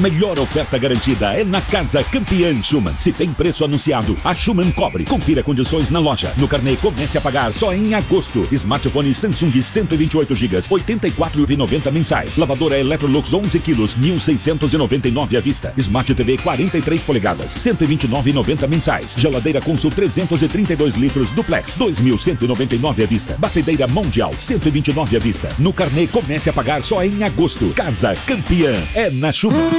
melhor oferta garantida é na Casa Campeã Schumann. Se tem preço anunciado, a Schumann cobre. Confira condições na loja. No carnê, comece a pagar só em agosto. Smartphone Samsung 128 GB, R$ 84,90 mensais. Lavadora Electrolux 11 kg, R$ 1.699 à vista. Smart TV 43 polegadas, R$ 129,90 mensais. Geladeira Consul 332 litros Duplex, R$ 2.199 à vista. Batedeira Mundial, R$ 129 à vista. No carnê, comece a pagar só em agosto. Casa Campeã é na Schumann.